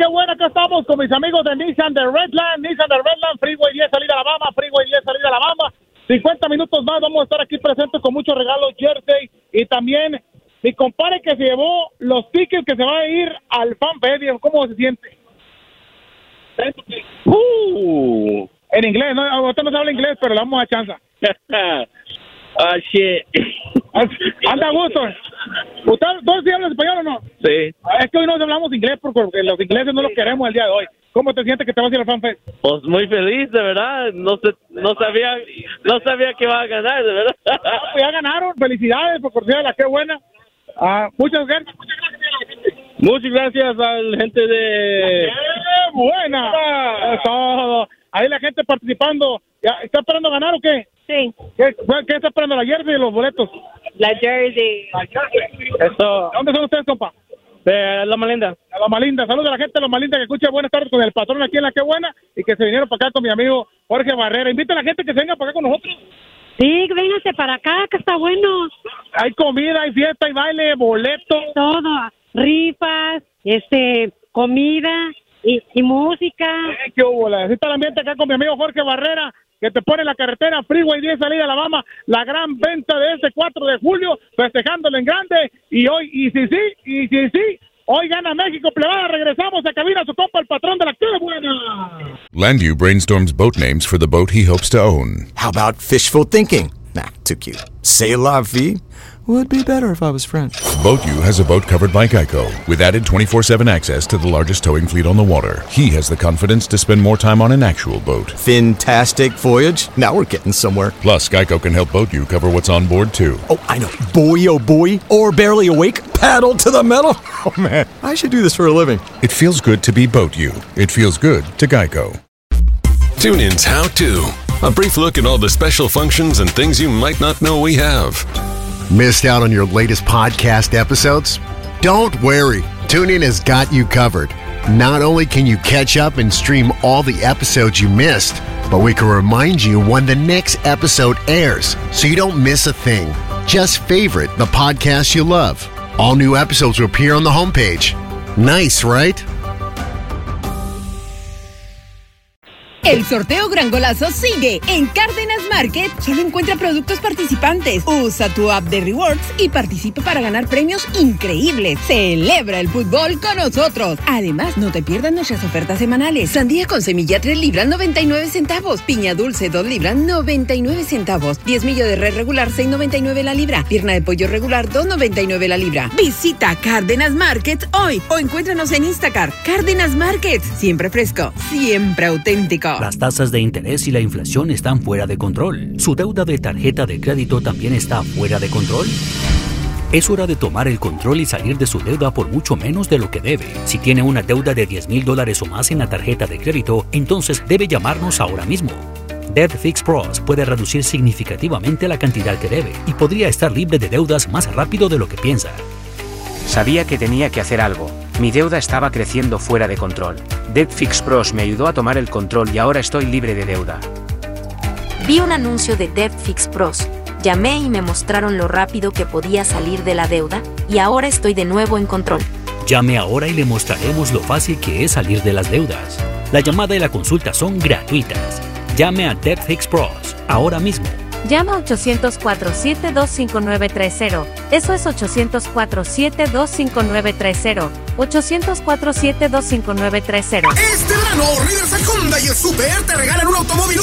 buena, acá estamos con mis amigos de Nissan de Redland, Freeway 10 salida a Alabama, Freeway 10 salida a Alabama. 50 minutos más, vamos a estar aquí presentes con muchos regalos, jersey, y también mi compadre que se llevó los tickets que se va a ir al FanFest. ¿Cómo se siente? En inglés, no, usted no habla inglés, pero le damos a chance. Shit. Anda a gusto. ¿Usted todos sí hablan español o no? Sí. Es que hoy no hablamos inglés porque los ingleses no los queremos el día de hoy. ¿Cómo te sientes que te vas a ir al FanFest? Pues muy feliz, de verdad. No sabía que iba a ganar, de verdad. Pues ya ganaron. Felicidades por cordial, qué buena. Muchas gracias. Muchas gracias a la gente de... ¡Qué buena! Eso. Ahí la gente participando. ¿Está esperando ganar o qué? Sí. ¿Qué está esperando, la jersey y los boletos? La jersey. Eso. ¿Dónde son ustedes, compa? De Loma Linda. A Loma Linda. Saludos a la gente de Loma Linda que escucha Buenas Tardes con el patrón aquí en La Qué Buena y que se vinieron para acá con mi amigo Jorge Barrera. Invita a la gente que se venga para acá con nosotros. Sí, véngase para acá, que está bueno. Hay comida, hay fiesta, hay baile, boletos. Todo, rifas, comida y música. ¿Qué hubo? Así está el ambiente acá con mi amigo Jorge Barrera, que te pone la carretera Freeway 10 salida a Alabama, la gran venta de este 4 de julio, festejándolo en grande, y sí, hoy gana México, plebada. Regresamos a cabina, su compa, el patrón de La Qué Buena. Landu brainstorms boat names for the boat he hopes to own. How about fishful thinking? Nah, too cute. C'est la vie? Would be better if I was French. BoatU has a boat covered by Geico, with added 24/7 access to the largest towing fleet on the water. He has the confidence to spend more time on an actual boat. Fantastic voyage. Now we're getting somewhere. Plus, Geico can help BoatU cover what's on board, too. Oh, I know. Boy, oh boy. Or barely awake. Paddle to the metal. Oh, man. I should do this for a living. It feels good to be BoatU. It feels good to Geico. TuneIn's How To. A brief look at all the special functions and things you might not know we have. Missed out on your latest podcast episodes? Don't worry. TuneIn has got you covered. Not only can you catch up and stream all the episodes you missed, but we can remind you when the next episode airs so you don't miss a thing. Just favorite the podcast you love. All new episodes will appear on the homepage. Nice, right? El sorteo Gran Golazo sigue en Cárdenas Market. Solo encuentra productos participantes. Usa tu app de Rewards y participa para ganar premios increíbles. Celebra el fútbol con nosotros. Además, no te pierdas nuestras ofertas semanales. Sandía con semilla 3 libras 99 centavos. Piña dulce 2 libras 99 centavos. 10 millo de res regular 6.99 la libra. Pierna de pollo regular 2.99 la libra. Visita Cárdenas Market hoy o encuéntranos en Instacart. Cárdenas Market. Siempre fresco, siempre auténtico. Las tasas de interés y la inflación están fuera de control. ¿Su deuda de tarjeta de crédito también está fuera de control? Es hora de tomar el control y salir de su deuda por mucho menos de lo que debe. Si tiene una deuda de $10,000 o más en la tarjeta de crédito, entonces debe llamarnos ahora mismo. Debt Fix Pros puede reducir significativamente la cantidad que debe y podría estar libre de deudas más rápido de lo que piensa. Sabía que tenía que hacer algo. Mi deuda estaba creciendo fuera de control. Debt Fix Pros me ayudó a tomar el control y ahora estoy libre de deuda. Vi un anuncio de Debt Fix Pros. Llamé y me mostraron lo rápido que podía salir de la deuda y ahora estoy de nuevo en control. Llame ahora y le mostraremos lo fácil que es salir de las deudas. La llamada y la consulta son gratuitas. Llame a Debt Fix Pros ahora mismo. Llama 800-472-5930. Eso es 800-472-5930. 800-472-5930. Este verano, Riverside Honda y el Super te regalan un automóvil